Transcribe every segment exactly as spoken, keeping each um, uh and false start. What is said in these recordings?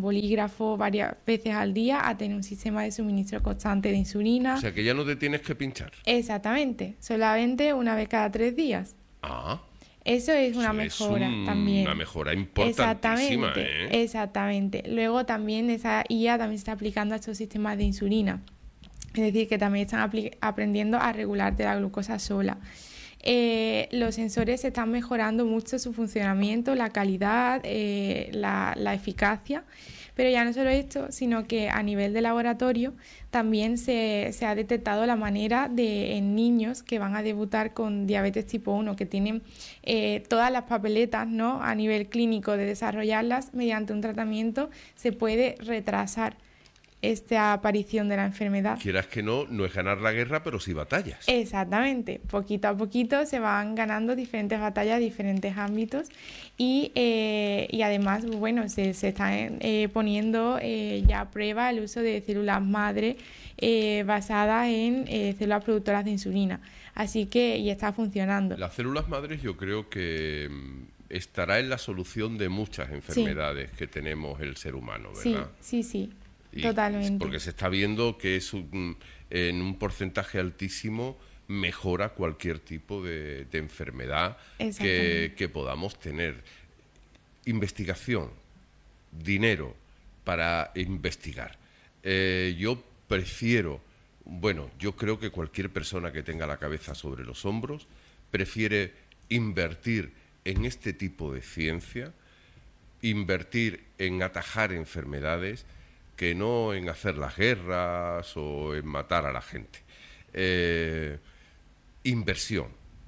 un bolígrafo varias veces al día a tener un sistema de suministro constante de insulina. O sea, que ya no te tienes que pinchar. Exactamente, solamente una vez cada tres días. Ah. Eso es una Eso mejora es un, también. Una mejora importantísima, Exactamente, ¿eh? exactamente. Luego también esa I A también se está aplicando a estos sistemas de insulina. Es decir, que también están aprendiendo a regularte la glucosa sola. Eh, los sensores están mejorando mucho su funcionamiento, la calidad, eh, la, la eficacia, pero ya no solo esto, sino que a nivel de laboratorio también se, se ha detectado la manera de en niños que van a debutar con diabetes tipo uno, que tienen eh, todas las papeletas, ¿no?, a nivel clínico de desarrollarlas, mediante un tratamiento se puede retrasar esta aparición de la enfermedad. Quieras que no, no es ganar la guerra, pero sí batallas. Exactamente, poquito a poquito se van ganando diferentes batallas, diferentes ámbitos y, eh, y además, bueno, se, se está eh, poniendo eh, ya a prueba el uso de células madre eh, basadas en eh, células productoras de insulina, así que y está funcionando. Las células madres yo creo que estará en la solución de muchas enfermedades sí. que tenemos el ser humano, ¿verdad? Sí, sí, sí. Y Totalmente. porque se está viendo que es un, en un porcentaje altísimo mejora cualquier tipo de, de enfermedad que, que podamos tener. Investigación, dinero para investigar. Eh, yo prefiero, bueno, yo creo que cualquier persona que tenga la cabeza sobre los hombros prefiere invertir en este tipo de ciencia, invertir en atajar enfermedades, que no en hacer las guerras o en matar a la gente. Eh, inversión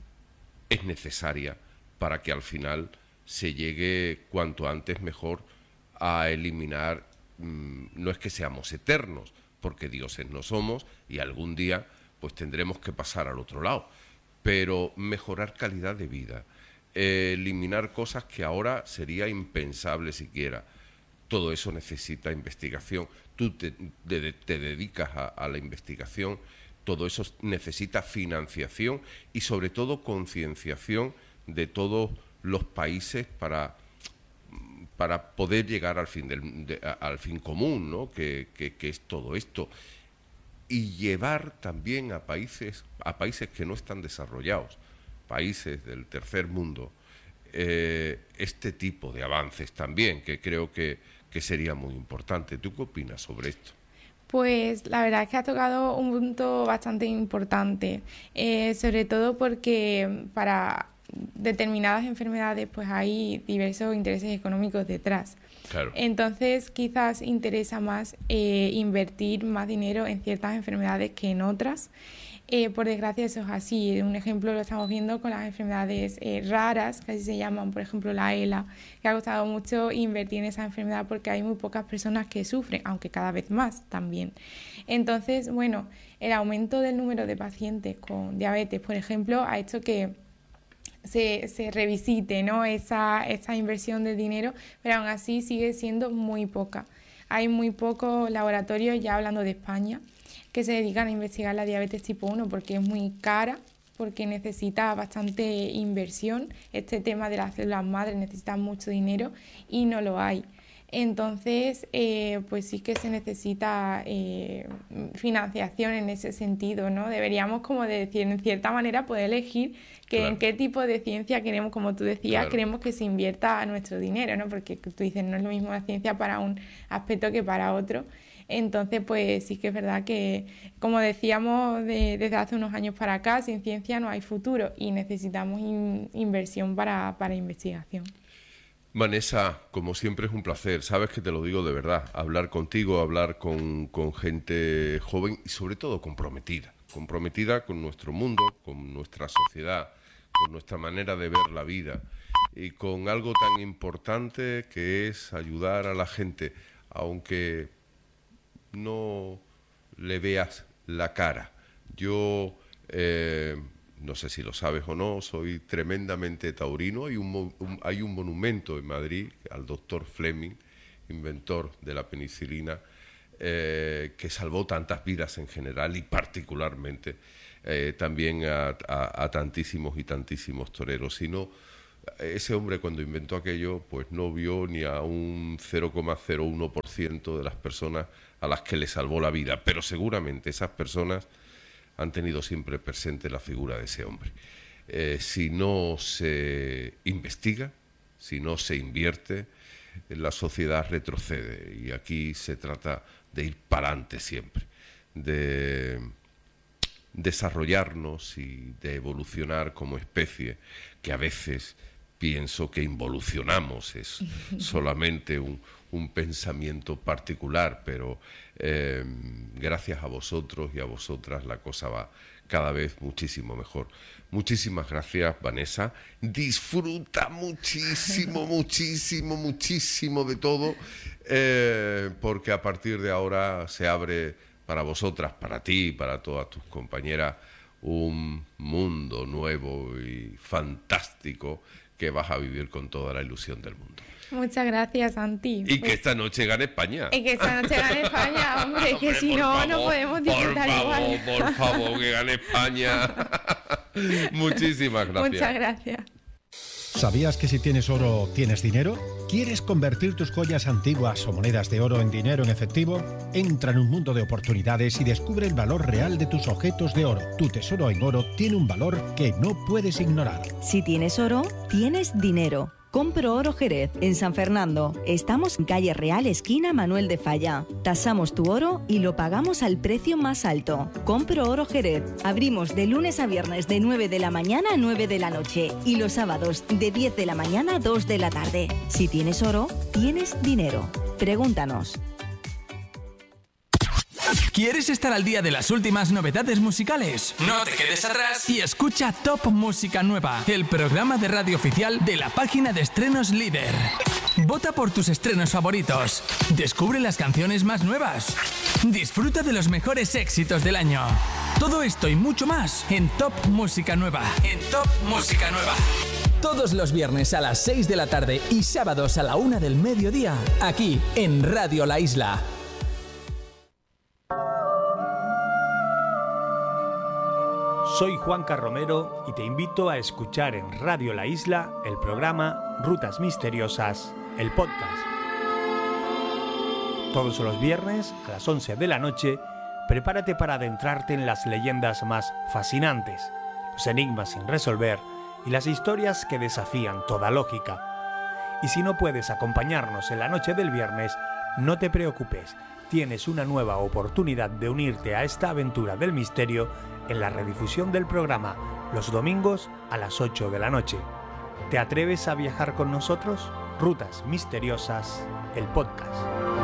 es necesaria para que al final se llegue cuanto antes mejor a eliminar, mmm, no es que seamos eternos, porque dioses no somos y algún día pues tendremos que pasar al otro lado, pero mejorar calidad de vida, eh, eliminar cosas que ahora sería impensable siquiera. Todo eso necesita investigación. Tú te, te, te dedicas a, a la investigación, todo eso necesita financiación y sobre todo concienciación de todos los países para, para poder llegar al fin, del, de, al fin común, ¿no? que, que, que es todo esto. Y llevar también a países, a países que no están desarrollados, países del tercer mundo, eh, este tipo de avances también, que creo que que sería muy importante. ¿Tú qué opinas sobre esto? Pues la verdad es que has tocado un punto bastante importante, eh, sobre todo porque para determinadas enfermedades pues hay diversos intereses económicos detrás. Claro. Entonces quizás interesa más eh, invertir más dinero en ciertas enfermedades que en otras. Eh, por desgracia eso es así. Un ejemplo lo estamos viendo con las enfermedades eh, raras, que así se llaman, por ejemplo la ELA, que ha costado mucho invertir en esa enfermedad porque hay muy pocas personas que sufren, aunque cada vez más también. Entonces, bueno, el aumento del número de pacientes con diabetes, por ejemplo, ha hecho que se, se revisite, ¿no?, esa, esa inversión de dinero, pero aún así sigue siendo muy poca. Hay muy pocos laboratorios, ya hablando de España, que se dedican a investigar la diabetes tipo uno porque es muy cara, porque necesita bastante inversión. Este tema de las células madres necesita mucho dinero y no lo hay. Entonces, eh, pues sí que se necesita eh, financiación en ese sentido, ¿no? Deberíamos, como de decir, en cierta manera, poder elegir que claro. en qué tipo de ciencia queremos, como tú decías, claro. queremos que se invierta nuestro dinero, ¿no? Porque tú dices, no es lo mismo la ciencia para un aspecto que para otro. Entonces, pues sí que es verdad que, como decíamos de, desde hace unos años para acá, sin ciencia no hay futuro y necesitamos in, inversión para, para investigación. Vanessa, como siempre es un placer, sabes que te lo digo de verdad, hablar contigo, hablar con, con gente joven y sobre todo comprometida, comprometida con nuestro mundo, con nuestra sociedad, con nuestra manera de ver la vida y con algo tan importante que es ayudar a la gente, aunque no le veas la cara. Yo... Eh, no sé si lo sabes o no, soy tremendamente taurino. Hay un, un, hay un monumento en Madrid al doctor Fleming, inventor de la penicilina, eh, que salvó tantas vidas en general y particularmente eh, también a, a, a tantísimos y tantísimos toreros. Si no, ese hombre cuando inventó aquello, pues no vio ni a un cero coma cero uno por ciento de las personas a las que le salvó la vida, pero seguramente esas personas han tenido siempre presente la figura de ese hombre. Eh, si no se investiga, si no se invierte, la sociedad retrocede, y aquí se trata de ir para adelante siempre, de desarrollarnos y de evolucionar como especie, que a veces pienso que involucionamos, es solamente un, un pensamiento particular, pero eh, gracias a vosotros y a vosotras la cosa va cada vez muchísimo mejor. Muchísimas gracias, Vanessa. Disfruta muchísimo, muchísimo, muchísimo de todo, eh, porque a partir de ahora se abre para vosotras, para ti, para todas tus compañeras, un mundo nuevo y fantástico que vas a vivir con toda la ilusión del mundo. Muchas gracias, Santi. Y pues, que esta noche gane España. Y que esta noche gane España, hombre, que hombre, si no, favor, no podemos disfrutar por favor, igual. Por favor, que gane España. Muchísimas gracias. Muchas gracias. ¿Sabías que si tienes oro, tienes dinero? ¿Quieres convertir tus joyas antiguas o monedas de oro en dinero en efectivo? Entra en un mundo de oportunidades y descubre el valor real de tus objetos de oro. Tu tesoro en oro tiene un valor que no puedes ignorar. Si tienes oro, tienes dinero. Compro Oro Jerez, en San Fernando. Estamos en calle Real, esquina Manuel de Falla. Tasamos tu oro y lo pagamos al precio más alto. Compro Oro Jerez. Abrimos de lunes a viernes de nueve de la mañana a nueve de la noche y los sábados de diez de la mañana a dos de la tarde. Si tienes oro, tienes dinero. Pregúntanos. ¿Quieres estar al día de las últimas novedades musicales? No te quedes atrás y escucha Top Música Nueva, el programa de radio oficial de la página de estrenos líder. Vota por tus estrenos favoritos. Descubre las canciones más nuevas. Disfruta de los mejores éxitos del año. Todo esto y mucho más en Top Música Nueva. En Top Música Nueva. Todos los viernes a las seis de la tarde y sábados a la una del mediodía, aquí en Radio La Isla. Soy Juanca Romero y te invito a escuchar en Radio La Isla el programa Rutas Misteriosas, el podcast. Todos los viernes a las once de la noche, prepárate para adentrarte en las leyendas más fascinantes, los enigmas sin resolver y las historias que desafían toda lógica. Y si no puedes acompañarnos en la noche del viernes, no te preocupes, tienes una nueva oportunidad de unirte a esta aventura del misterio en la redifusión del programa los domingos a las ocho de la noche. ¿Te atreves a viajar con nosotros? Rutas Misteriosas, el podcast.